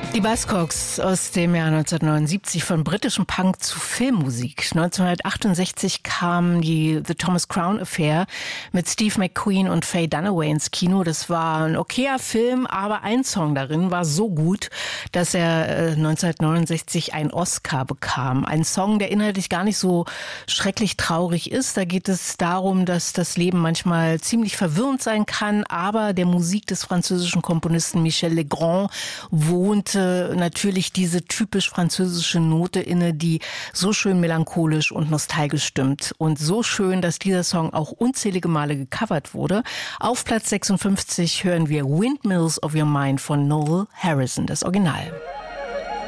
Die Buzzcocks aus dem Jahr 1979, von britischem Punk zu Filmmusik. 1968 kam die The Thomas Crown Affair mit Steve McQueen und Faye Dunaway ins Kino. Das war ein okayer Film, aber ein Song darin war so gut, dass er 1969 einen Oscar bekam. Ein Song, der inhaltlich gar nicht so schrecklich traurig ist. Da geht es darum, dass das Leben manchmal ziemlich verwirrend sein kann, aber der Musik des französischen Komponisten Michel Legrand wohnte natürlich diese typisch französische Note inne, die so schön melancholisch und nostalgisch stimmt. Und so schön, dass dieser Song auch unzählige Male gecovert wurde. Auf Platz 56 hören wir Windmills of Your Mind von Noel Harrison, das Original.